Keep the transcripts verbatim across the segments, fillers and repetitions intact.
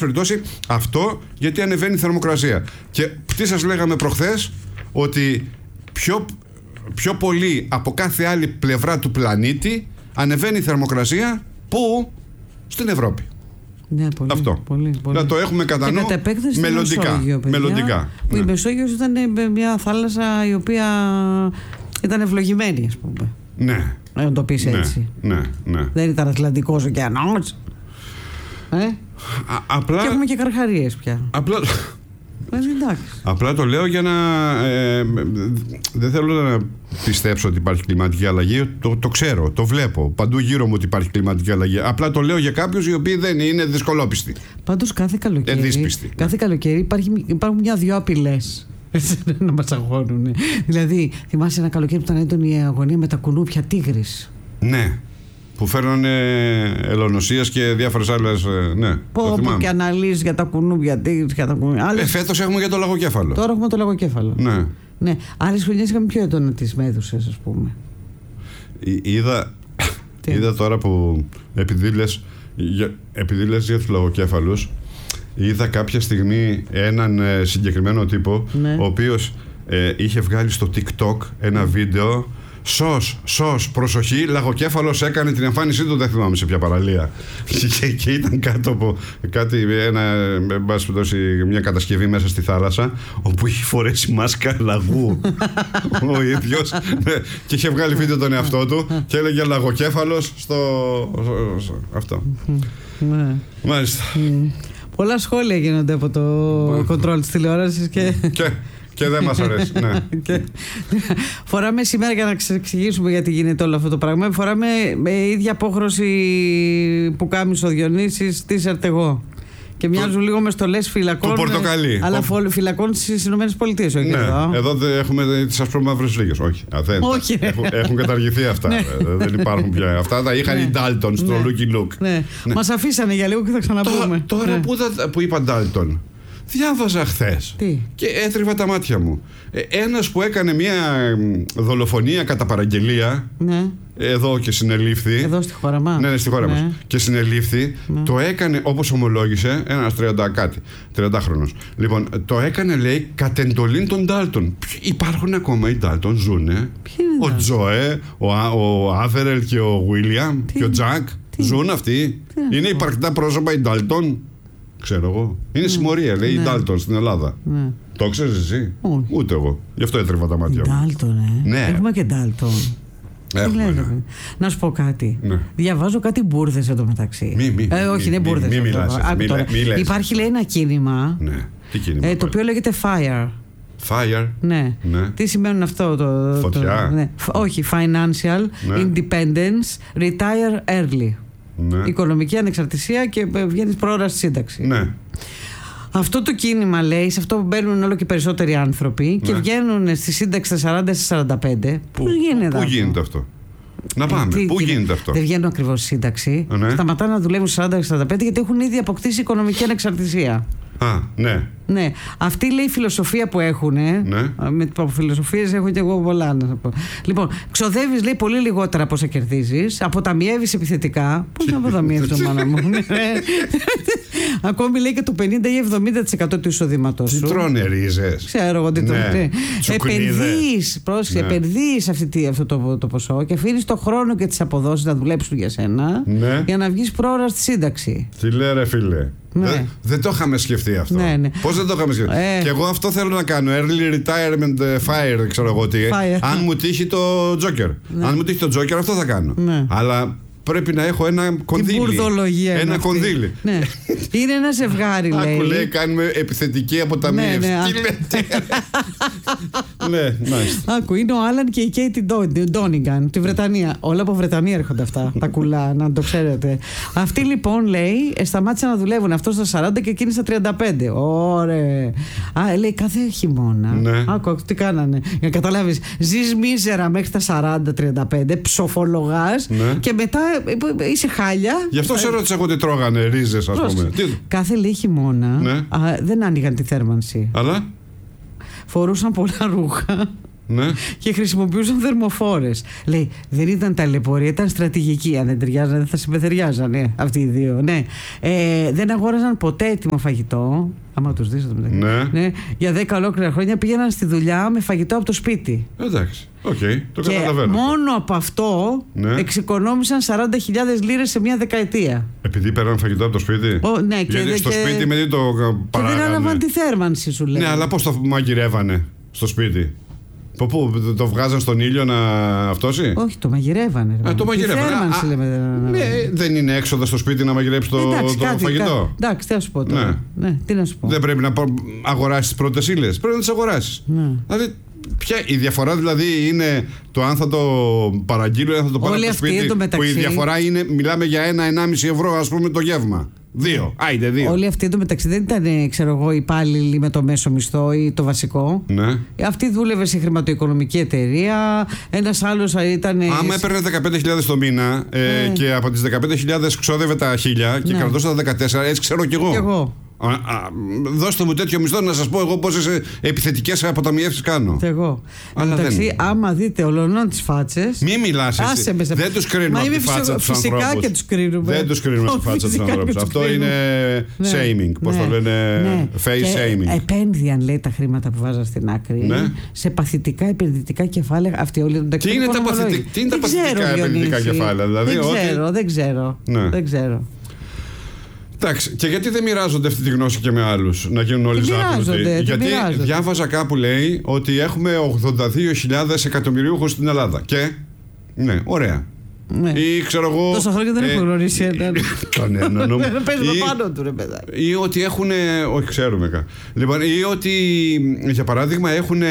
περιπτώσει, αυτό γιατί ανεβαίνει η θερμοκρασία. Και τι σας λέγαμε προχθές, ότι πιο, πιο πολύ από κάθε άλλη πλευρά του πλανήτη ανεβαίνει η θερμοκρασία. Πού? Στην Ευρώπη. Ναι, πολύ, αυτό. Πολύ, πολύ. Να το έχουμε κατά νου μελλοντικά. Μεσόγειο, μελλοντικά. Που ναι. η Μεσόγειος ήταν μια θάλασσα η οποία ήταν ευλογημένη, ας πούμε. Ναι. Να το πεις ναι, έτσι. Ναι, ναι. Δεν ήταν Ατλαντικός ωκεανός. Ε? Α, απλά... Και έχουμε και καρχαρίες πια. Απλά... Εντάξει. Απλά το λέω για να. Ε, δεν θέλω να πιστέψω ότι υπάρχει κλιματική αλλαγή. Το, το ξέρω, το βλέπω. Παντού γύρω μου ότι υπάρχει κλιματική αλλαγή. Απλά το λέω για κάποιους οι οποίοι δεν είναι δυσκολόπιστοι. Πάντως κάθε καλοκαίρι. Εδίσπιστοι. Κάθε καλοκαίρι υπάρχει, υπάρχουν μια-δυο απειλές. Να μας αγχώνουν. Δηλαδή, θυμάσαι ένα καλοκαίρι που ήταν έντονη η αγωνία με τα κουνούπια τίγρης. Ναι. Που φέρνανε ελονοσίες και διάφορες άλλες. Ναι, πω, πω και αναλύσεις για τα κουνούπια, τίγρης, για τα κουνούπια. Άλλες... Ε, φέτος έχουμε για το λαγοκέφαλο. Τώρα έχουμε το λαγοκέφαλο. Ναι. Ναι. Άλλες χρονιές είχαμε πιο έντονα τις μέδουσες, ας πούμε. Είδα, είδα τώρα που επειδή λες, για, επειδή λες για τους λαγοκέφαλους, είδα κάποια στιγμή έναν ε, συγκεκριμένο τύπο, ναι. ο οποίος ε, είχε βγάλει στο TikTok ένα βίντεο. Σως, σως, προσοχή, λαγοκέφαλος έκανε την εμφάνισή του, δεν θυμάμαι σε ποια παραλία. και, και ήταν κάτω από κάτι, ένα, μια κατασκευή μέσα στη θάλασσα, όπου είχε φορέσει μάσκα λαγού ο ίδιος, ναι, και είχε βγάλει βίντεο τον εαυτό του και έλεγε λαγοκέφαλος στο, στο αυτό. Ναι. Μάλιστα. Πολλά σχόλια γίνονται από το κοντρόλ της τηλεόρασης και... και... Και δεν μας αρέσει, ναι. Και... Φοράμε σήμερα, για να εξηγήσουμε γιατί γίνεται όλο αυτό το πράγμα, φοράμε με ίδια απόχρωση που κάμισο ο Διονύσης, t-shirt εγώ. Και μοιάζουν το... λίγο με στολές φυλακών. Το πορτοκαλί. Αλλά ο... φυλακών στις Ηνωμένες Πολιτείες, όχι ναι, εδώ. Εδώ δεν έχουμε τις ασπρόμαυρες φλίγες. Όχι. Α, δεν. όχι έχουν, έχουν καταργηθεί αυτά. ναι. Δεν υπάρχουν πια. Αυτά τα είχαν ναι. οι Ντάλτον στο ναι. Looky Look. Ναι. Ναι. Μας αφήσανε για λίγο και θα ξαναπούμε. Τώρα, τώρα ναι. που, θα, που είπα Ντάλτον. Διάβαζα χθες και έτριβα τα μάτια μου. Ε, ένας που έκανε μια δολοφονία κατά παραγγελία, ναι. εδώ και συνελήφθη. Εδώ στη χώρα μας. Ναι, ναι, στη χώρα ναι. μας. Και συνελήφθη, ναι. το έκανε, όπως ομολόγησε, ένας τριάντα κάτι, τριαντάχρονος. Λοιπόν, το έκανε, λέει, κατ' εντολήν των Ντάλτον. Υπάρχουν ακόμα οι Ντάλτον, ζουνε. Ο Τζοέ, ο, ο Άβερελ και ο Βίλιαμ και ο Τζακ. Ζουν αυτοί. Τι είναι υπαρκτά πρόσωπα οι Ντάλτον. Ξέρω εγώ. Είναι ναι. συμμορία, λέει, ναι. η Ντάλτον στην Ελλάδα. Ναι. Το ξέρεις εσύ? Όχι. Ούτε εγώ. Γι' αυτό έτρεβα τα μάτια μου. Ντάλτον, ε. Ναι. Έχουμε και Ντάλτον. Έχουμε, ναι. Να σου πω κάτι. Ναι. Διαβάζω κάτι μπουρδες εδώ μεταξύ. Μη, μη, ε, όχι, είναι μπουρδες. Μη, μη, μιλάς, μη, μη Υπάρχει, λέει, ένα κίνημα. Ναι. Τι κίνημα? Ε, το οποίο λέγεται Fire. Fire. Ναι. ναι. Τι σημαίνουν αυτό το. Φωτιά. Το, ναι. Όχι. Financial ναι. Independence. Retire early. Ναι. Οικονομική ανεξαρτησία και βγαίνει πρόωρα στη σύνταξη. Ναι. Αυτό το κίνημα, λέει, σε αυτό που μπαίνουν όλο και περισσότεροι άνθρωποι ναι. και βγαίνουν στη σύνταξη στα σαράντα σαράντα πέντε. Πού, Πώς γίνεται, πού γίνεται αυτό? Να πάμε. Ε, Πού τι, γίνεται αυτό? Δεν βγαίνουν ακριβώς στη σύνταξη. Ναι. Σταματάνε να δουλεύουν σαράντα σαράντα πέντε γιατί έχουν ήδη αποκτήσει οικονομική ανεξαρτησία. Α, ναι. Ναι. Αυτή, λέει, η φιλοσοφία που έχουν. Ναι. Με φιλοσοφίες έχω και εγώ πολλά να πω. Λοιπόν, ξοδεύεις, λέει, πολύ λιγότερα από όσα κερδίζεις. Αποταμιεύεις επιθετικά. Πώς να αποταμιεύεις, μάνα μου? Ακόμη, λέει, και το πενήντα ή εβδομήντα τοις εκατό του εισοδήματος σου. Τι τρώνε ρίζες? Ξέρω εγώ τι τρώνε. Επενδύεις, πρόσεχε, επενδύεις αυτό το, το ποσό και αφήνεις το χρόνο και τις αποδόσεις να δουλέψουν για σένα ναι. για να βγεις πρόωρα στη σύνταξη. Τι λέει, ρε φίλε? Ναι. Δεν, δεν το είχαμε σκεφτεί αυτό. Ναι, ναι. Πώς δεν το είχαμε σκεφτεί? Ε. Και εγώ αυτό θέλω να κάνω. Early retirement fire, ξέρω εγώ τι. Fire. Αν μου τύχει το Joker. Ναι. Αν μου τύχει το Joker, αυτό θα κάνω. Ναι. Αλλά πρέπει να έχω ένα κονδύλι. Τι μπουρδολογία. Ένα κονδύλι. Ναι. Είναι ένα ζευγάρι, λέει. Άκου, λέει, κάνουμε επιθετική αποταμίευση. Ναι, ναι, τι λέτε? Ναι, nice. Άκου, είναι ο Άλαν και η Κέιτι Ντόνιγκαν, τη Βρετανία. Όλα από Βρετανία έρχονται αυτά, τα κουλά, να το ξέρετε. Αυτοί, λοιπόν, λέει, σταμάτησαν να δουλεύουν. Αυτό στα σαράντα και εκείνη στα τριάντα πέντε. Ωραία. Α, λέει, κάθε χειμώνα. Ναι. Άκου, τι κάνανε. Για να καταλάβεις, ζεις μίζερα μέχρι τα σαράντα τριάντα πέντε, ψοφολογάς ναι. και μετά είσαι χάλια. Γι' αυτό σε ρώτησα εγώ τι τρώγανε ρίζες, ας πούμε. Κάθε, λέει, χειμώνα ναι. α, δεν άνοιγαν τη θέρμανση. Αλλά φορούσαν πολλά ρούχα. Ναι. Και χρησιμοποιούσαν θερμοφόρες. Λέει, δεν ήταν ταλαιπωρία, ήταν στρατηγική. Αν δεν ταιριάζανε, δεν θα συμπεθεριάζανε αυτοί οι δύο. Ναι. Ε, δεν αγόραζαν ποτέ έτοιμο φαγητό. Άμα τους δεις, ναι. Ναι. Για δέκα ολόκληρα χρόνια πήγαιναν στη δουλειά με φαγητό από το σπίτι. Εντάξει. Οκ, okay, το και καταλαβαίνω. Μόνο από αυτό, ναι, εξοικονόμησαν σαράντα χιλιάδες λίρες σε μια δεκαετία. Επειδή πέραν φαγητό από το σπίτι. Ο, ναι, γιατί και, στο και, σπίτι με τι το παράγανε. Και δεν έλαβαν τη θέρμανση, σου λέει. Ναι, αλλά πώς το μαγειρεύανε στο σπίτι. Πού, πού, το βγάζαν στον ήλιο να αυτόσει. Όχι, το μαγειρεύανε. Α, το μαγειρεύανε. Θέρμανση, α, λέμε, ναι, δεν είναι έξοδα στο σπίτι να μαγειρέψει το, εντάξει, το κάτι, φαγητό. Κάτι, εντάξει, τι να σου πω τώρα. Ναι. Ναι, τι να σου πω. Δεν πρέπει να αγοράσεις τις πρώτες ύλες. Πρέπει να τις αγοράσεις. Ναι. Δηλαδή, ποια, η διαφορά δηλαδή είναι το αν θα το παραγγείλω ή αν θα το πάρω από το σπίτι. Που η διαφορά είναι, μιλάμε για ένα ενάμιση ευρώ, ας πούμε, το γεύμα. Δύο. Άιντε, δύο. Όλοι αυτοί εντωμεταξύ δεν ήταν, ξέρω εγώ, υπάλληλοι με το μέσο μισθό ή το βασικό. Ναι. Αυτή δούλευε σε χρηματοοικονομική εταιρεία. Ένας άλλος ήταν. Άμα έπαιρνε δεκαπέντε χιλιάδες το μήνα ε, ε. και από τις δεκαπέντε χιλιάδες ξόδευε τα χίλια και ναι, κρατώσα τα δεκατέσσερα, έτσι ξέρω κι εγώ. Κι εγώ. Α, α, δώστε μου τέτοιο μισθό να σας πω εγώ πόσες επιθετικές αποταμιεύσεις κάνω. Και εγώ. Εντάξει, δεν... άμα δείτε ολονών τις φάτσες. Μη μιλάς εσύ. Σε... Δεν τους κρίνουμε από τη φάτσα τους ανθρώπους. Φυσικά και τους κρίνουμε. Δεν τους κρίνουμε από τη φάτσα τους ανθρώπους. Αυτό είναι ναι, shaming. Πώς ναι, το λένε, ναι, face και shaming. Επένδυαν, λέει, τα χρήματα που βάζαν στην άκρη ναι, σε παθητικά επενδυτικά κεφάλαια. Αυτή όλη τι είναι τα παθητικά επενδυτικά κεφάλαια, δηλαδή. Δεν ξέρω. Εντάξει, και γιατί δεν μοιράζονται αυτή τη γνώση και με άλλους, να γίνουν όλοι ζάπλωτοι. Γιατί διάβαζα κάπου, λέει, ότι έχουμε ογδόντα δύο χιλιάδες εκατομμυριούχους στην Ελλάδα. Και, ναι, ωραία. Ναι. Ή ξέρω εγώ. Τόσα χρόνια δεν ε, έχω γνωρίσει έναν. Κανένα νόμο. Παίζουμε πάνω του, ρε παιδάκι. Ή ότι έχουν. Όχι, ξέρουμε καν. Λοιπόν, ή ότι, για παράδειγμα, έχουν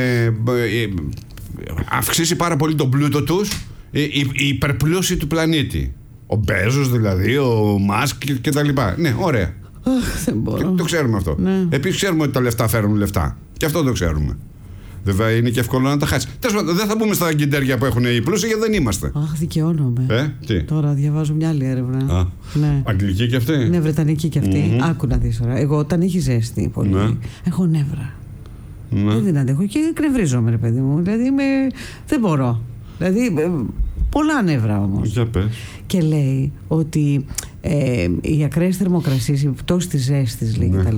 αυξήσει πάρα πολύ τον πλούτο τους, η υπερπλούση του πλανήτη. Ο Μπέζος δηλαδή, ο Μάσκ και τα λοιπά. Ναι, ωραία. Αχ, δεν μπορώ. Το ξέρουμε αυτό. Ναι. Επίσης ξέρουμε ότι τα λεφτά φέρνουν λεφτά. Και αυτό το ξέρουμε. Βέβαια είναι και εύκολο να τα χάσει. Τέλος πάντων, δεν θα μπούμε στα γκιντέρια που έχουν οι πλούσιοι γιατί δεν είμαστε. Αχ, δικαιώνομαι. Ε, τι? Τώρα διαβάζω μια άλλη έρευνα. Α, ναι. Αγγλική κι αυτή. Ναι, βρετανική κι αυτή. Mm-hmm. Άκου να δεις τώρα. Εγώ όταν έχει ζέστη πολύ, ναι, έχω νεύρα. Ναι. Δεν την αντέχω και κρευρίζομαι, ρε παιδί μου. Δηλαδή είμαι... δεν μπορώ. Δηλαδή. Πολλά νεύρα όμως. Για πες. Και λέει ότι ε, οι ακραίες θερμοκρασίες, η πτώση της ζέστης, λέει, ναι, κτλ.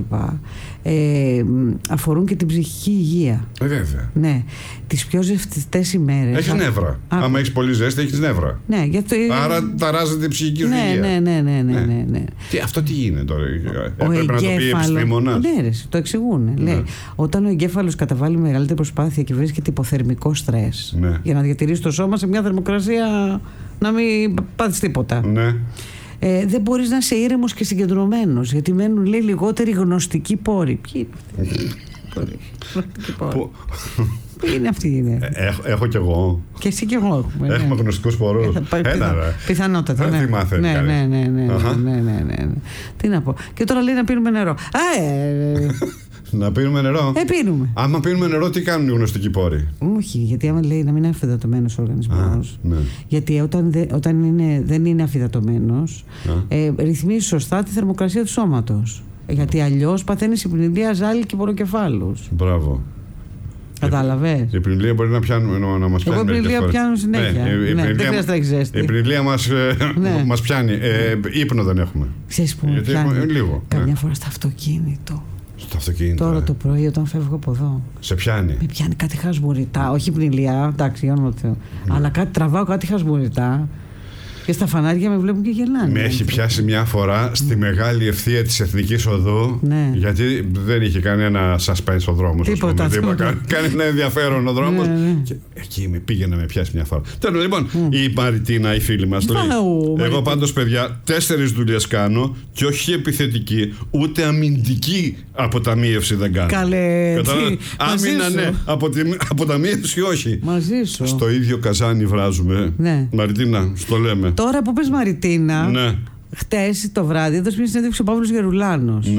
Ε, αφορούν και την ψυχική υγεία. Ε, βέβαια. Ναι. Τις πιο ζεστές ημέρες. Έχεις νεύρα. Α, άμα έχεις πολύ ζέστη, έχεις νεύρα. Ναι, γιατί... Άρα ταράζεται η ψυχική σου ναι, υγεία. Ναι, ναι, ναι, ναι, ναι, ναι. Τι, αυτό τι είναι τώρα. Ο Πρέπει να το πει επιστήμονας. Ναι, ρε, το εξηγούν. Ναι. Λέει, όταν ο εγκέφαλος καταβάλει μεγαλύτερη προσπάθεια και βρίσκεται υποθερμικό στρες, ναι, για να διατηρήσει το σώμα σε μια θερμοκρασία να μην πάθεις τίποτα. Ναι. Ε, δεν μπορείς να είσαι ήρεμος και συγκεντρωμένος, γιατί μένουν, λέει, λιγότεροι γνωστικοί πόροι. Ποιοι είναι αυτοί? Γνωστικοί πόροι. Πού είναι αυτοί? Είναι. Ε, έχω, έχω κι εγώ. Και εσύ κι εγώ έχουμε. Έχουμε ναι, γνωστικούς πόρους. Πιθανότατα. Ναι. Ναι, ναι, ναι, ναι, ναι, ναι, ναι, ναι. Τι να πω. Και τώρα λέει να πίνουμε νερό. Α, ε, να πίνουμε νερό. Ε, πίνουμε. Άμα πίνουμε νερό, τι κάνουν οι γνωστικοί πόροι? Όχι, γιατί άμα λέει να μην είναι αφυδατωμένος ο οργανισμός. Ναι. Γιατί όταν, δε, όταν είναι, δεν είναι αφυδατωμένος, ε, ρυθμίζει σωστά τη θερμοκρασία του σώματος. Γιατί αλλιώς παθαίνει συμπνηλία, ζάλι και ποροκεφάλους. Μπράβο. Κατάλαβες. Η πνηλία μπορεί να, πιάνουν, να μας πιάνει. Εγώ πνηλία πιάνω συνέχεια. Ναι, η, η ναι, πνηλία, δεν χρειάζεται να έχει ζέστη. Η πνηλία μας, ναι, μας πιάνει. Ε, ύπνο δεν έχουμε. Ξέρεις που γιατί πιάνει. Έχουμε, λίγο. Καμιά ναι. φορά στο αυτοκίνητο. Στο αυτοκίνητο. Τώρα ε. το πρωί όταν φεύγω από εδώ. Σε πιάνει. Με πιάνει κάτι χασμουριτά. Όχι πνηλία, εντάξει, για όνομα του Θεού. Ναι. Αλλά κάτι, τραβάω κάτι χασμουριτά. Και στα φανάρια με βλέπουν και γελάνε. Με έχει πιάσει μια φορά στη μεγάλη ευθεία της Εθνικής Οδού. Ναι. Γιατί δεν είχε κανένα suspense ο δρόμος. Τίποτα. Κάνει ένα ενδιαφέρον ο δρόμος. Ναι, ναι. Και εκεί με πήγε να με πιάσει μια φορά. Τέλος, λοιπόν, mm. η Μαριτίνα, η φίλη μας, λέει: εγώ πάντως, παιδιά, τέσσερις δουλειές κάνω και όχι επιθετική, ούτε αμυντική αποταμίευση δεν κάνω. Καλέ. Άμυνα, ναι. Αποταμίευση, όχι. Μαζί σου. Στο ίδιο καζάνι βράζουμε. Ναι. Μαριτίνα, στο λέμε. Τώρα που πες Μαριτίνα, ναι, χτες το βράδυ έδωσε μια συνέντευξη ο Παύλος Γερουλάνος. Ναι.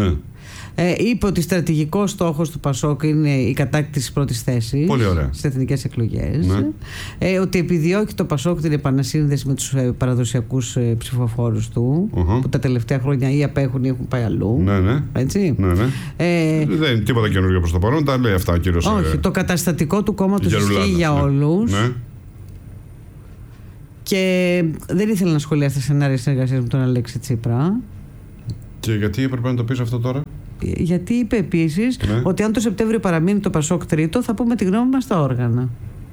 Ε, είπε ότι στρατηγικός στόχος του Πασόκ είναι η κατάκτηση της πρώτης θέσης στις εθνικές εκλογές. Ναι. Ε, ότι επιδιώκει το Πασόκ την επανασύνδεση με τους ε, παραδοσιακούς ε, ψηφοφόρους του, uh-huh. που τα τελευταία χρόνια ή απέχουν ή έχουν πάει αλλού. Ναι, ναι. Έτσι. Ναι, ναι. Ε, Δεν είναι τίποτα καινούργιο προς το παρόν, τα λέει αυτά ο κύριος. Όχι, ε, το καταστατικό του κόμματος ισχύει για ναι. όλους. Ναι. Και δεν ήθελε να σχολιάσει τα σενάρια συνεργασίας με τον Αλέξη Τσίπρα. Και γιατί έπρεπε να το πεις αυτό τώρα? Γιατί είπε επίσης ναι. ότι αν το Σεπτέμβριο παραμείνει το Πασόκ τρίτο, θα πούμε τη γνώμη μας στα όργανα.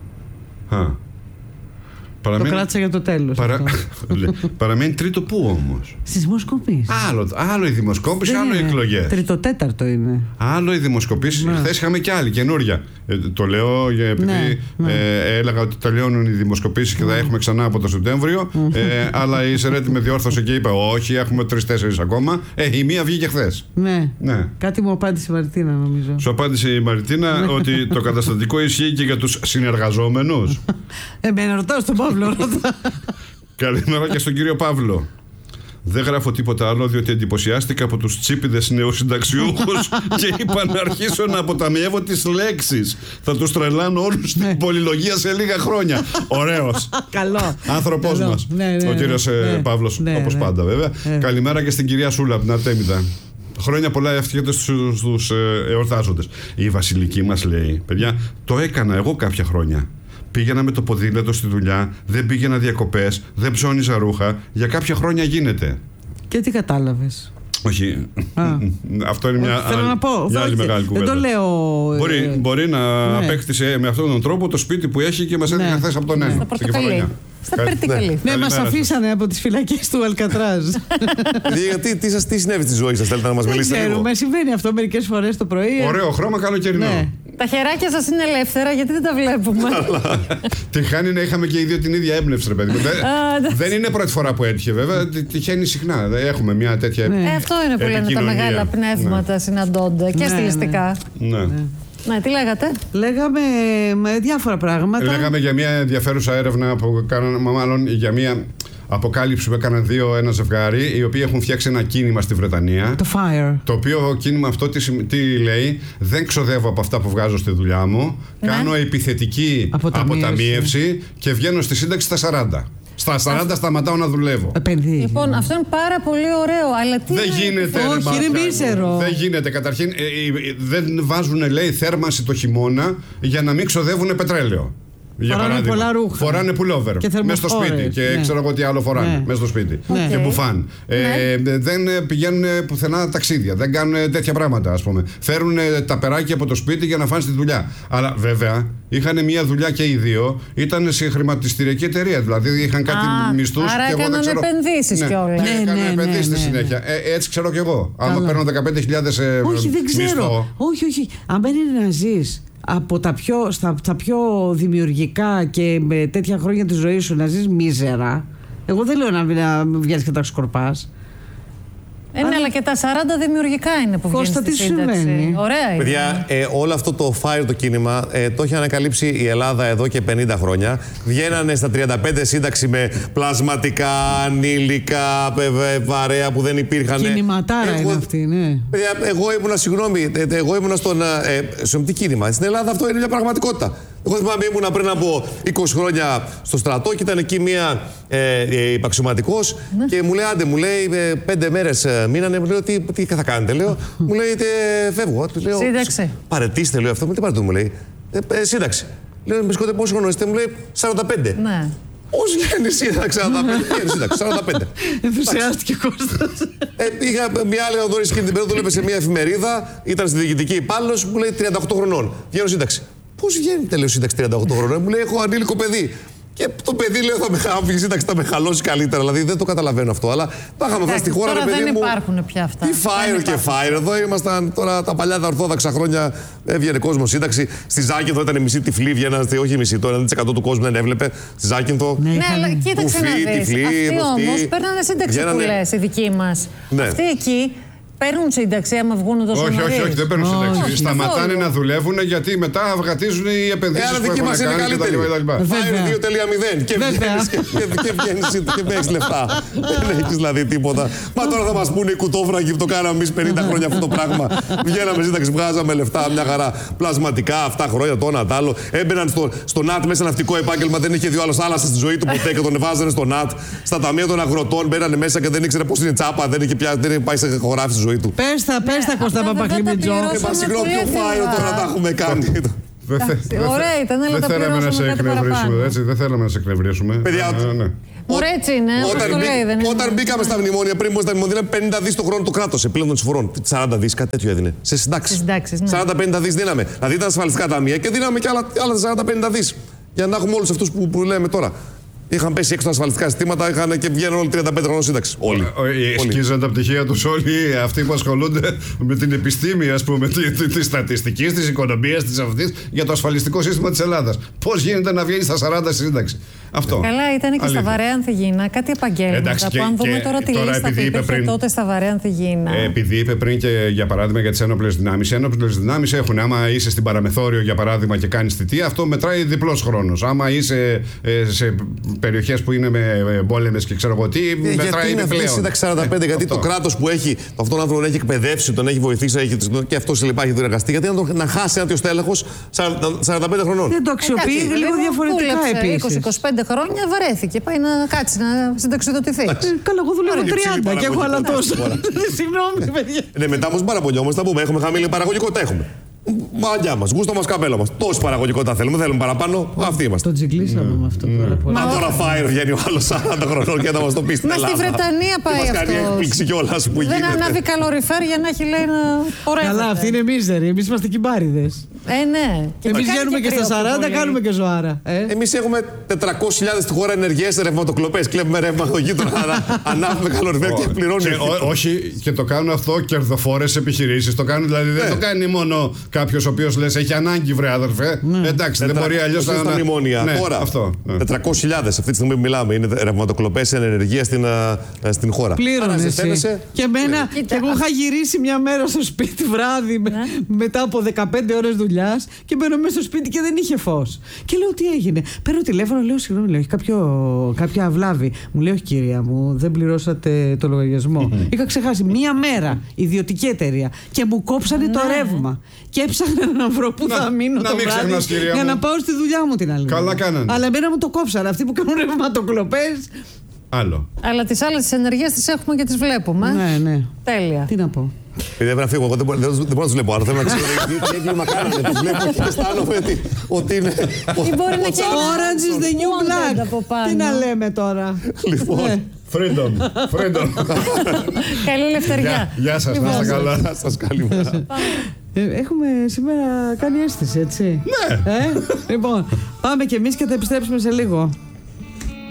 Α. Παραμένει... Το κράτησα για το τέλος. Παρα... Παραμένει τρίτο πού όμως? Στις δημοσκοπήσεις. Άλλο, άλλο η δημοσκόπηση, άλλο οι εκλογές. Τριτοτέταρτο είναι. Άλλο η δημοσκοπήσεις. Ναι. Χθες είχαμε και άλλη καινούρια. Ε, το λέω επειδή ναι, ναι. Ε, έλεγα ότι τελειώνουν οι δημοσκοπήσεις και θα έχουμε ξανά από το Σεπτέμβριο. ε, αλλά η Σερέτη με διόρθωσε και είπε: όχι, έχουμε τρεις-τέσσερις ακόμα. Ε, η μία βγήκε χθες. Ναι. ναι. Κάτι μου απάντησε η Μαριτίνα, νομίζω. Σου απάντησε η Μαριτίνα ότι το καταστατικό ισχύει και για τους συνεργαζόμενους. Εμένα ρωτάω στον Παύλο. Καλημέρα και στον κύριο Παύλο. Δεν γράφω τίποτα άλλο διότι εντυπωσιάστηκα από τους τσίπηδες νεοσυνταξιούχους και είπα να αρχίσω να αποταμιεύω τις λέξεις. Θα τους τρελάνω όλους στην πολυλογία σε λίγα χρόνια. Ωραίος. Καλό. Άνθρωπος Καλό. μας. Ναι, ναι, ο κύριος ναι, Παύλος, ναι, όπως ναι. πάντα βέβαια. Ναι. Καλημέρα και στην κυρία Σούλα από την Αρτέμιδα. Χρόνια πολλά εύχεται στους, στους εορτάζοντες. Η Βασιλική μας λέει: παιδιά, το έκανα εγώ κάποια χρόνια. Πήγαινα με το ποδήλατο στη δουλειά, δεν πήγαινα διακοπές, δεν ψώνιζα ρούχα. Για κάποια χρόνια γίνεται. Και τι κατάλαβες? Όχι. Αυτό είναι μια, θέλω άλλη, να πω, μια άλλη μεγάλη κουβέντα. Δεν το λέω. Μπορεί, μπορεί να ναι. απέκτησε με αυτόν τον τρόπο το σπίτι που έχει και μας έδειξε ναι. χθες από τον ένα. Στα Πορτοκαλί. Στα Περτικαλί. Ναι, μας αφήσανε από τις φυλακές του Αλκατράζ. Γιατί τι, σας, τι συνέβη στη ζωή σας, θέλετε να μας μιλήσετε? Δεν ξέρουμε, συμβαίνει αυτό μερικές φορές το πρωί. Ωραίο χρώμα, καλοκαιρινό. Ναι. Τα χεράκια σας είναι ελεύθερα, γιατί δεν τα βλέπουμε? Τυχάνει να είχαμε και οι δύο την ίδια έμπνευση, ρε παιδί. Δεν είναι πρώτη φορά που έτυχε, βέβαια. Τυχαίνει συχνά. Έχουμε μια τέτοια επικοινωνία. Αυτό είναι που λένε τα μεγάλα πνεύματα συναντώνται και στιλιστικά. Ναι. Ναι, τι λέγατε? Λέγαμε με διάφορα πράγματα. Λέγαμε για μια ενδιαφέρουσα έρευνα που κάνανε, μάλλον για μια αποκάλυψη που έκαναν δύο, ένα ζευγάρι, οι οποίοι έχουν φτιάξει ένα κίνημα στη Βρετανία. Το Fire. Το οποίο κίνημα αυτό τι, τι λέει? Δεν ξοδεύω από αυτά που βγάζω στη δουλειά μου. Ναι. Κάνω επιθετική αποταμίευση. αποταμίευση και βγαίνω στη σύνταξη στα σαράντα. Στα σαράντα σταματάω να δουλεύω. Επενδύει. Λοιπόν, αυτό είναι πάρα πολύ ωραίο, αλλά τι. Δεν γίνεται. Όχι, είναι μίσερο. Δεν γίνεται. Καταρχήν, ε, ε, δεν βάζουν, λέει, θέρμανση το χειμώνα για να μην ξοδεύουν πετρέλαιο. Για φοράνε παράδειγμα, πολλά ρούχα. Φοράνε πουλόβερ μέσα στο σπίτι και ναι. ξέρω εγώ τι άλλο φοράνε ναι. μέσα στο σπίτι. Okay. Και μπουφάν. Ναι. Ε, δεν πηγαίνουν πουθενά ταξίδια. Δεν κάνουν τέτοια πράγματα, ας πούμε. Φέρουν τα περάκια από το σπίτι για να φάνε στη δουλειά. Αλλά βέβαια είχαν μια δουλειά και οι δύο. Ήταν σε χρηματιστηριακή εταιρεία. Δηλαδή είχαν κάτι μισθούς. Άρα έκαναν ξέρω... επενδύσεις ναι. κιόλας. Ναι, έκαναν ναι, επενδύσεις ναι, στη ναι, συνέχεια. ναι. Ε, έτσι ξέρω κι εγώ. Άμα παίρνω δεκαπέντε χιλιάδες μισθό. Όχι, δεν ξέρω. Όχι, όχι. Αν μπαίνει να ζεις από τα πιο, στα, τα πιο δημιουργικά και με τέτοια χρόνια της ζωής σου να ζεις μίζερα, εγώ δεν λέω να, να βγαίνεις και τα σκορπάς. Ε, ναι, αλλά και τα σαράντα δημιουργικά είναι που βγαίνεις στη σύνταξη. Ωραία είναι. Παιδιά, ε, όλο αυτό το Fire το κίνημα ε, το έχει ανακαλύψει η Ελλάδα εδώ και πενήντα χρόνια. Βγαίνανε στα τριάντα πέντε σύνταξη με πλασματικά, ανήλικα, βαρέα που δεν υπήρχαν. Κινηματάρα εγώ, είναι αυτή, ναι. Παιδιά, εγώ ήμουνα, συγγνώμη, εγώ ήμουνα στον ε, σε τι κίνημα. Στην Ελλάδα αυτό είναι μια πραγματικότητα. Εγώ θυμάμαι ήμουνα πριν από είκοσι χρόνια στο στρατό και ήταν εκεί μία ε, υπαξιωματικός ναι. και μου λέει, άντε, μου λέει, ε, πέντε μέρες ε, μείνανε, μου λέει, τι, τι θα κάνετε, λέω. Μου λέει, ε, φεύγω. Λέω, σύνταξη. Παρετήστε, λέω αυτό, τι παρετούμε, μου λέει. Ε, ε, σύνταξη. Λέω, μπισκότε, πόσο χρόνο είστε, μου λέει, σαράντα πέντε. Ναι. Πώς βγαίνει σύνταξη, σαράντα πέντε, βγαίνει σύνταξη, σαράντα πέντε. Ενθουσιάστηκε ο Κώστας. Ε, είχα μια άλλη αναδόρηση εκείνη την περίοδο, δούλευε σε μια εφημερίδα, ήταν στη διοικητική υπάλληλος, μου λέει τριάντα οκτώ χρονών. Βγαίνω σύνταξη. Πώς βγαίνει τέλειο σύνταξη τριάντα οκτώ χρονών, μου λέει, έχω ανήλικο παιδί. Και το παιδί, λέω, θα με χάσει, σύνταξη θα με χαλώσει καλύτερα. Δηλαδή δεν το καταλαβαίνω αυτό. Αλλά τα είχαμε φτάσει στη χώρα, τώρα παιδί δεν μου. Δεν υπάρχουν πια αυτά. Τι Fire και Fire. Εδώ ήμασταν τώρα τα παλιά τα ορθόδοξα χρόνια. Έβγαινε κόσμο σύνταξη. Στη Ζάκυνθο ήταν μισή τυφλή, βγαίναν, όχι μισή, το ενενήντα τοις εκατό του κόσμου δεν έβλεπε. Στη Ζάκυνθο. Ναι, ναι, αλλά κοίταξε να δεις. Αυτοί όμως παίρνανε σύνταξη που λες, οι δικοί μας. Αυτοί εκεί Παίρνουν σύνταξη άμα βγουν τόσο όχι, νωρίς. όχι, όχι, δεν παίρνουν σύνταξη. Όχι, Σταματάνε να δουλεύουν γιατί μετά αυγατίζουν οι επενδύσεις που έχουν κάνει κτλ. Φάει δύο κόμμα μηδέν και βγαίνεις λεφτά. Δεν έχεις δηλαδή τίποτα. Μα τώρα θα μας πούνε οι κουτόφραγοι που το κάναμε εμείς πενήντα χρόνια αυτό το πράγμα. Βγαίναμε σύνταξη, βγάζαμε λεφτά, μια χαρά πλασματικά, αυτά χρόνια, το ένα τ' άλλο. Έμπαιναν στο, στο ΝΑΤ μέσα ναυτικό επάγγελμα, δεν είχε δει άλλο θάλασσα στη ζωή του ποτέ και τον βάζανε στο ΝΑΤ. Στα ταμεία των αγροτών μπαίνανε μέσα και δεν ήξερε πώς είναι τσάπα, δεν είχε, πια, δεν είχε πάει σε χωράφι στη ζωή του. Πες τα, πες τα Κώστα Παπακλιμιτζό. Μα συγγνώμη, πιο φάιλο τώρα τα έχουμε κάνει. Ωραία ήταν, αλλά τα θέλαμε να σε εκνευρίσουμε, έτσι, δεν θέλαμε να σε εκνευρίσουμε. Παιδιά, ωραία, έτσι είναι. Όταν, μπή, λέει, όταν μπήκαμε στα μνημόνια, πριν μπούμε στα μνημόνια, πενήντα δις το χρόνο το κράτος, επίλυν των συμφορών. σαράντα δις, κάτι τέτοιο έδινε. Σε συντάξεις. Ναι. σαράντα πενήντα δις δίναμε. Δηλαδή ήταν ασφαλιστικά ταμεία και δίναμε και άλλα, άλλα σαράντα πενήντα δις. Για να έχουμε όλους αυτούς που, που λέμε τώρα. Είχαν πέσει έξω τα ασφαλιστικά συστήματα, είχαν και βγαίνουν όλοι τριάντα πέντε χρόνων σύνταξη. Όλοι. Σκίζαν τα πτυχία τους όλοι αυτοί που ασχολούνται με την επιστήμη, ας πούμε, τη, τη στατιστική, τη οικονομία, τη αυτή για το ασφαλιστικό σύστημα της Ελλάδας. Πώς γίνεται να βγαίνει στα σαράντα σύνταξη. Αυτό. Καλά, ήταν και στα βαρέα ανθυγιεινά κάτι επαγγέλματα. Εντάξει, που αν δούμε τώρα τη λίστα που υπήρχε πριν, τότε στα βαρέα ανθυγιεινά. Ε, επειδή είπε πριν και για παράδειγμα για τις ένοπλες δυνάμεις. Οι ένοπλες δυνάμεις έχουν, άμα είσαι στην παραμεθόριο για παράδειγμα και κάνεις θητεία, αυτό μετράει διπλός χρόνος. Άμα είσαι ε, σε περιοχές που είναι με πόλεμες και ξέρω εγώ τι, ε, μετράει γιατί είναι επιπλέον. Είναι σύνταξη σαράντα πέντε, ε, γιατί αυτό. Το κράτος που έχει αυτόν τον άνθρωπο έχει εκπαιδεύσει, τον έχει βοηθήσει έχει, και αυτό σε λοιπά έχει εργαστεί. Γιατί να, τον, να χάσει ένα τέτοιο τέλεχος σαράντα πέντε χρονών. Δεν το αξιοποιεί ε, λίγο διαφορετικά επίσης. είκοσι με είκοσι πέντε χρόνια βαρέθηκε. Πάει να κάτσει να συνταξιδοτηθεί. Ε, καλά, εγώ δουλεύω τριάντα και έχω άλλα τόσα. Συγγνώμη, παιδιά. Ναι, μετά όμως παραπονιόμαστε, θα πούμε, έχουμε χαμηλή παραγωγικότητα. Έχουμε. Μαγιά μας, γούστο μας, καπέλο μας. Τόση παραγωγικότητα θέλουμε, θέλουμε παραπάνω. Αυτοί είμαστε. Το τζιγκλίσαμε με αυτό τώρα. Μα τώρα φάει, βγαίνει ο άλλος σαράντα χρονών και θα μας το πει στην Ελλάδα. Μα στη Βρετανία πάει αυτό. Μας κάνει έκπληξη κιόλας που γίνεται. Δεν ανάβει καλοριφέρ για να έχει λέει ένα ωραίο. Καλά, αυτοί είναι μίζεροι. Εμείς είμαστε κυμπάριδες. Ε, ναι. Εμείς βγαίνουμε και στα σαράντα, κάνουμε και ζωάρα. Εμείς έχουμε τετρακόσιες χιλιάδες στη χώρα ενεργές ρευματοκλοπές. Κλέβουμε ρεύμα από γείτονα, ανάβουμε καλοριφέρ και πληρώνουμε. Όχι, και το κάνουν αυτό κερδοφόρες επιχειρήσεις. Το κάνουν δηλαδή, δεν το κάνει μόνο κάποιος ο οποίος λες έχει ανάγκη, βρε αδερφέ. Ναι. Εντάξει, δεν μπορεί αλλιώς να. Στα μνημόνια. Ναι, τώρα, αυτό. Ναι. τετρακόσιες χιλιάδες αυτή τη στιγμή που μιλάμε είναι ρευματοκλοπές εν ενεργεία στην, στην χώρα. Πλήρωνε. Και εμένα, και εγώ είχα γυρίσει μια μέρα στο σπίτι βράδυ ναι. μετά από δεκαπέντε ώρες δουλειάς και μπαίνω μέσα στο σπίτι και δεν είχε φως. Και λέω τι έγινε. Παίρνω τηλέφωνο, λέω συγγνώμη, λέω, έχει κάποιο, κάποια αυλάβη. Μου λέει όχι κυρία μου, δεν πληρώσατε το λογαριασμό. Είχα ξεχάσει μία μέρα ιδιωτική εταιρεία και μου κόψανε το ρεύμα. Και έψαχνα να βρω που θα μείνω να το βράδυ για να πάω στη δουλειά μου την άλλη. Καλά κάνανε. Αλλά εμένα μου το κόψανε. Αυτοί που κάνουν ρευματοκλοπές. Άλλο. Αλλά τις άλλες τις ενεργείες τις έχουμε και τις βλέπουμε. Ναι, ναι. Τέλεια. Τι να πω. Επειδή έπρεπε να φύγω, εγώ δεν μπορώ, δεν, δεν μπορώ να τους βλέπω, αλλά θέλω να ξέρω τι έγκλημα κάνανε. Τους βλέπω και αισθάνομαι ότι είναι. Ή μπορεί να και Orange is the new black. Τι να λέμε τώρα. Λοιπόν. Freedom. Freedom. Καλή ελευθεριά. Γεια σας, να είστε καλά. Σας καλημέρα. Έχουμε σήμερα κάνει αίσθηση, έτσι. Ναι. Λοιπόν, πάμε κι εμείς και θα επιστρέψουμε σε λίγο.